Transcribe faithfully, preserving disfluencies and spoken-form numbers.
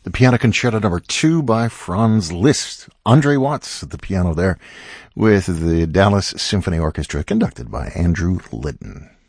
The Piano Concerto number two by Franz Liszt. Andre Watts at the piano there with the Dallas Symphony Orchestra, conducted by Andrew Litton.